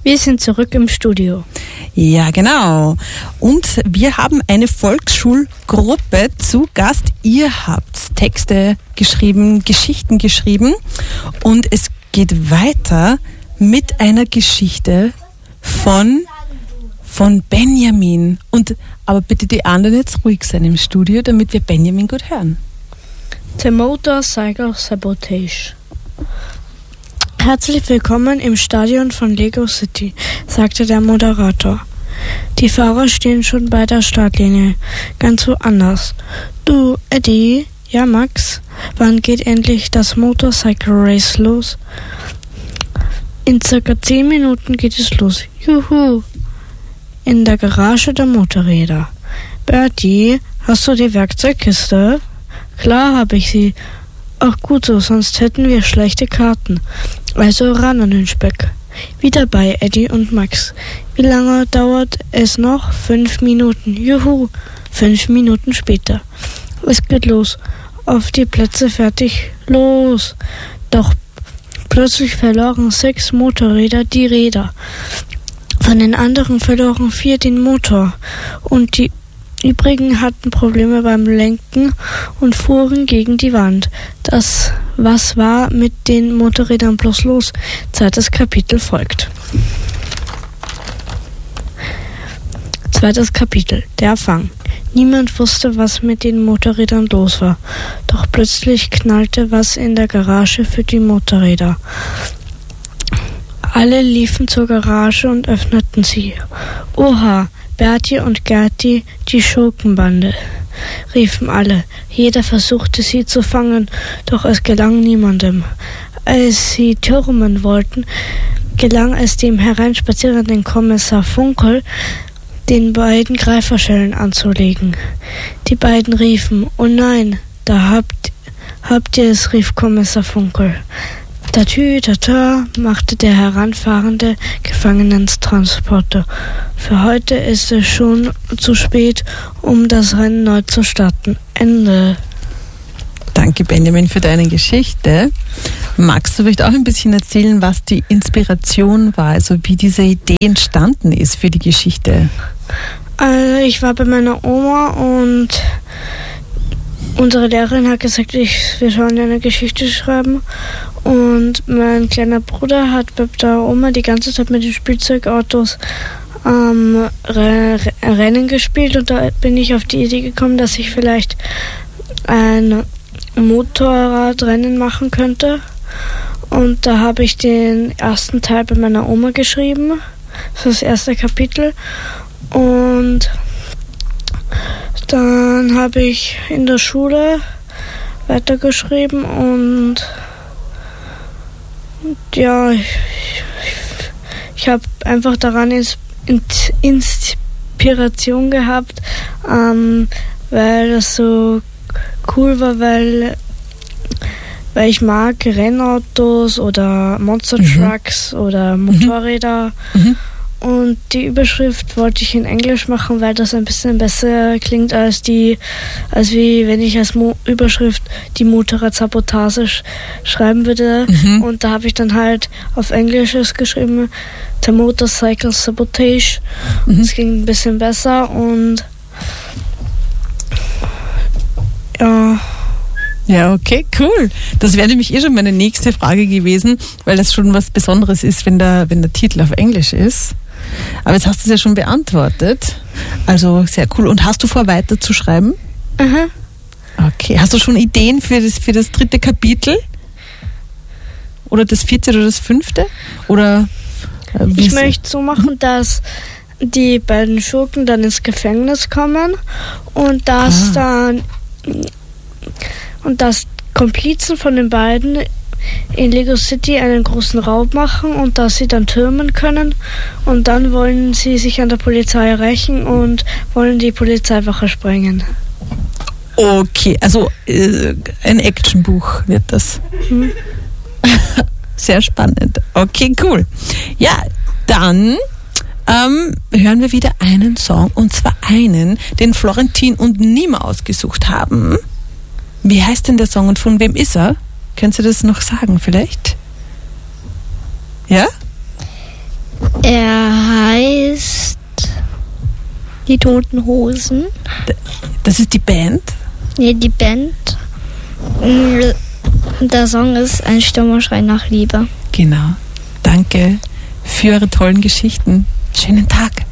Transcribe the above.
Wir sind zurück im Studio. Ja, genau. Und wir haben eine Volksschulgruppe zu Gast. Ihr habt Texte geschrieben, Geschichten geschrieben und es geht weiter mit einer Geschichte von Benjamin. Aber bitte die anderen jetzt ruhig sein im Studio, damit wir Benjamin gut hören. The Motorcycle Sabotage. Herzlich willkommen im Stadion von Lego City, sagte der Moderator. Die Fahrer stehen schon bei der Startlinie, ganz woanders. Du, Eddie? Ja, Max? Wann geht endlich das Motorcycle Race los? In circa 10 Minuten geht es los. Juhu! In der Garage der Motorräder. Bertie, hast du die Werkzeugkiste? Klar habe ich sie. Ach gut so, sonst hätten wir schlechte Karten. Also ran an den Speck. Wieder bei Eddie und Max. Wie lange dauert es noch? 5 Minuten. Juhu! 5 Minuten später. Es geht los. Auf die Plätze, fertig, los! Doch plötzlich verloren 6 Motorräder die Räder. Von den anderen verloren 4 den Motor. Und die übrigen hatten Probleme beim Lenken und fuhren gegen die Wand. Was war mit den Motorrädern bloß los? Zweites Kapitel folgt. Zweites Kapitel. Der Fang. Niemand wusste, was mit den Motorrädern los war. Doch plötzlich knallte was in der Garage für die Motorräder. Alle liefen zur Garage und öffneten sie. Oha! Bertie und Gerti, die Schurkenbande, riefen alle. Jeder versuchte sie zu fangen, doch es gelang niemandem. Als sie türmen wollten, gelang es dem hereinspazierenden Kommissar Funkel, den beiden Greiferschellen anzulegen. Die beiden riefen, oh nein, da habt ihr es, rief Kommissar Funkel. Tatü, tata, machte der heranfahrende Gefangenentransporter. Für heute ist es schon zu spät, um das Rennen neu zu starten. Ende. Danke, Benjamin, für deine Geschichte. Magst du vielleicht auch ein bisschen erzählen, was die Inspiration war, also wie diese Idee entstanden ist für die Geschichte? Ich war bei meiner Oma und unsere Lehrerin hat gesagt, wir sollen eine Geschichte schreiben. Und mein kleiner Bruder hat bei der Oma die ganze Zeit mit den Spielzeugautos Rennen gespielt. Und da bin ich auf die Idee gekommen, dass ich vielleicht ein Motorradrennen machen könnte. Und da habe ich den ersten Teil bei meiner Oma geschrieben. Das ist das erste Kapitel. Und dann habe ich in der Schule weitergeschrieben und ja, ich habe einfach daran Inspiration gehabt, weil das so cool war, weil ich mag Rennautos oder Monster Trucks oder Motorräder. Und die Überschrift wollte ich in Englisch machen, weil das ein bisschen besser klingt als wie wenn ich als Überschrift die Motorradsabotage schreiben würde. Und da habe ich dann halt auf Englisch geschrieben, The Motorcycle Sabotage. Das ging ein bisschen besser und ja. Ja, okay, cool. Das wäre nämlich schon meine nächste Frage gewesen, weil das schon was Besonderes ist, wenn der Titel auf Englisch ist. Aber jetzt hast du es ja schon beantwortet. Also sehr cool. Und hast du vor, weiter zu schreiben? Okay. Hast du schon Ideen für das 3. Kapitel? Oder das 4. oder das 5.? Oder ich möchte so machen, dass die beiden Schurken dann ins Gefängnis kommen und dass Komplizen von den beiden in Lego City einen großen Raub machen und dass sie dann türmen können und dann wollen sie sich an der Polizei rächen und wollen die Polizeiwache sprengen. Okay, also ein Actionbuch wird das. Sehr spannend. Okay, cool. Ja, dann hören wir wieder einen Song und zwar einen, den Florentin und Nima ausgesucht haben. Wie heißt denn der Song und von wem ist er? Kannst du das noch sagen vielleicht? Ja? Er Die Toten Hosen. Das ist die Band? Nee, die Band. Der Song ist Ein Stürmerschrei nach Liebe. Genau. Danke für eure tollen Geschichten. Schönen Tag.